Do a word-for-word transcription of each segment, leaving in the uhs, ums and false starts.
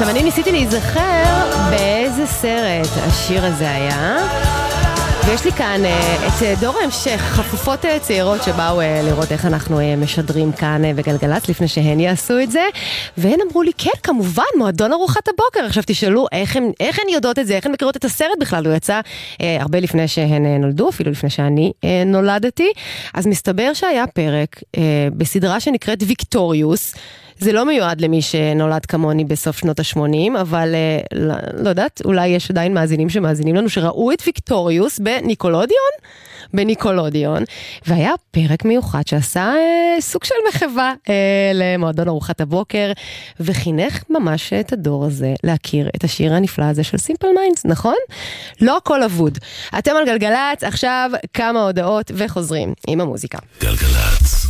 עכשיו אני ניסיתי להיזכר באיזה סרט השיר הזה היה, ויש לי כאן את דור ההמשך, חפופות צעירות שבאו לראות איך אנחנו משדרים כאן בגלגלץ לפני שהן יעשו את זה, והן אמרו לי, כן, כמובן, מועדון ארוחת הבוקר. עכשיו תשאלו איך הן, איך הן יודעות את זה, איך הן מכירות את הסרט בכלל, הוא יצא אה, הרבה לפני שהן נולדו, אפילו לפני שאני אה, נולדתי. אז מסתבר שהיה פרק אה, בסדרה שנקראת ויקטוריוס, זה לא מיועד למי שנולד כמוני בסוף שנות ה-שמונים, אבל לא, לא יודעת, אולי יש עדיין מאזינים שמאזינים לנו, שראו את ויקטוריוס בניקולודיון, בניקולודיון, והיה פרק מיוחד שעשה אה, סוג של מחווה אה, למועדון ארוחת הבוקר, וחינך ממש את הדור הזה להכיר את השיר הנפלא הזה של סימפל מיינדס, נכון? לא הכל אבוד. אתם על גלגלץ, עכשיו כמה הודעות וחוזרים עם המוזיקה. גלגלץ.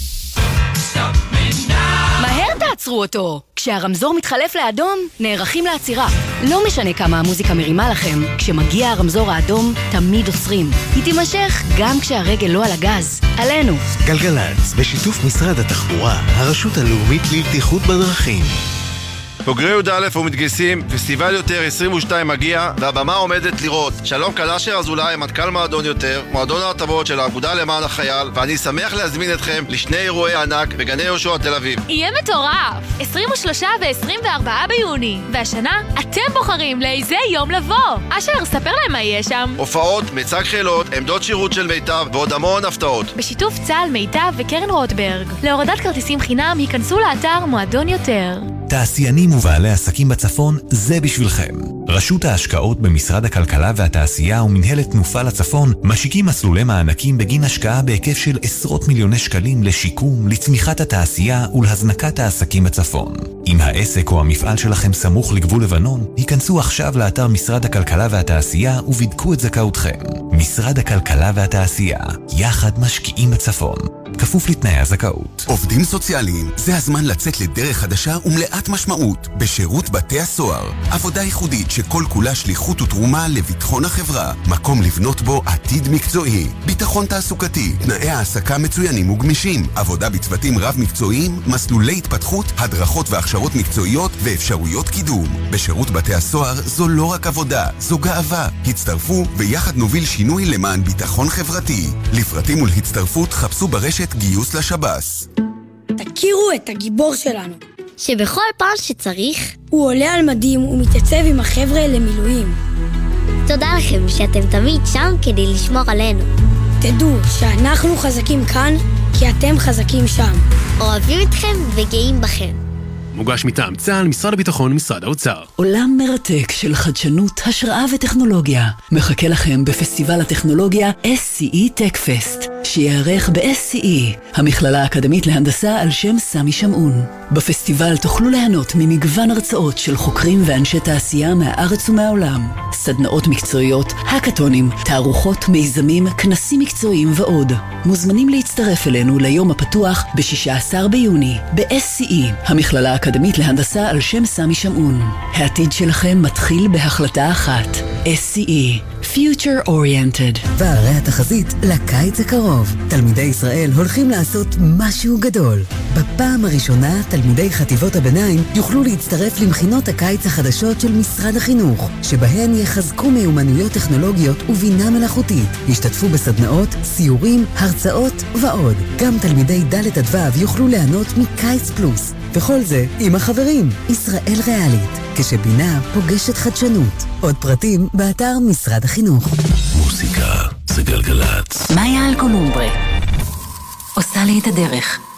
מהר תעצרו אותו! כשהרמזור מתחלף לאדום, נערכים לעצירה. לא משנה כמה המוזיקה מרימה לכם, כשמגיע הרמזור האדום, תמיד עוצרים. היא תימשך גם כשהרגל לא על הגז. עלינו. גלגלץ, בשיתוף משרד התחבורה, הרשות הלאומית לבטיחות בדרכים. בוגרי יהודה א' ומתגייסים, פסטיבל יותר עשרים ושתיים מגיע, והבמה עומדת לראות. שלום קלאשר אזולאי, מנכ"ל מועדון יותר, מועדון ההטבות של האגודה למען החייל, ואני שמח להזמין אתכם לשני אירועי ענק בגני יהושע תל אביב. יהיה מטורף! עשרים ושלושה ו-עשרים וארבעה ביוני, והשנה אתם בוחרים לאיזה יום לבוא. אשר, ספר להם מה יהיה שם. הופעות, מצג חילות, עמדות שירות של מיטב ועוד המון הפתעות. בשיתוף צה"ל, מיטב וקרן רוטברג. להורדת כרטיסים חינם, היכנסו לאתר מועדון יותר. תעשיינים ובעלי עסקים בצפון, זה בשבילכם. רשות ההשקעות במשרד הכלכלה והתעשייה ומנהלת תנופה לצפון משיקים מסלולי מענקים בגין השקעה בהיקף של עשרות מיליוני שקלים לשיקום, לצמיחת התעשייה ולהזנקת העסקים בצפון. אם העסק או המפעל שלכם סמוך לגבול לבנון, היכנסו עכשיו לאתר משרד הכלכלה והתעשייה ובדקו את זכאותכם. משרד הכלכלה והתעשייה, יחד משקיעים בצפון. כפוף לתנאי הזכאות. עובדים סוציאליים, זה הזמן לצאת לדרך חדשה ומלאת משמעות בשירות בתי הסוהר. עבודה ייחודית שכל כולה שליחות ותרומה לביטחון החברה. מקום לבנות בו עתיד מקצועי. ביטחון תעסוקתי, תנאי העסקה מצוינים וגמישים. עבודה בצוותים רב מקצועיים, מסלולי התפתחות, הדרכות והכשרות מקצועיות ואפשרויות קידום. בשירות בתי הסוהר זו לא רק עבודה, זו גאווה. הצטרפו ויחד נוביל שינוי למען ביטחון חברתי. לפרטים ולהצטרפות חפשו ברשת גיוס לשב"ס. תכירו את הגיבור שלנו, שבכל פעם שצריך הוא עולה על מדים ומתייצב עם החבר'ה למילואים. תודה לכם שאתם תמיד שם כדי לשמור עלינו. תדעו שאנחנו חזקים כאן כי אתם חזקים שם. אוהבים אתכם וגאים בכם. מוגש מטעם צה"ל, משרד הביטחון, משרד האוצר. עולם מרתק של חדשנות, השראה וטכנולוגיה מחכה לכם בפסטיבל הטכנולוגיה אס סי אי Tech Fest, שיערך ב-אס סי אי, המכללה האקדמית להנדסה על שם סמי שמעון. בפסטיבל תוכלו ליהנות ממגוון הרצאות של חוקרים ואנשי תעשייה מהארץ ומהעולם, סדנאות מקצועיות, הקטונים, תערוכות, מיזמים, כנסים מקצועיים ועוד. מוזמנים להצטרף אלינו ליום הפתוח ב-שישה עשר ביוני ב-אס סי אי, המכללה האקדמית להנדסה על שם סמי שמעון. העתיד שלכם מתחיל בהחלטה אחת. אס סי אי, Future Oriented. והרי התחזית לקיץ הקרוב. תלמידי ישראל הולכים לעשות משהו גדול. בפעם הראשונה, תלמידי חטיבות הביניים יוכלו להצטרף למכינות הקיץ החדשות של משרד החינוך, שבהן יחזקו מיומנויות טכנולוגיות ובינה מלאכותית. ישתתפו בסדנאות, סיורים, הרצאות ועוד. גם תלמידי ד' עד ו' יוכלו ליהנות מקיץ פלוס. וכל זה עם החברים. ישראל ריאלית, כשבינה פוגשת חדשנות. עוד פרטים באתר משרד החינוך. מוזיקה זה גלגלץ. מאיה אלקולומברה עושה לי את הדרך.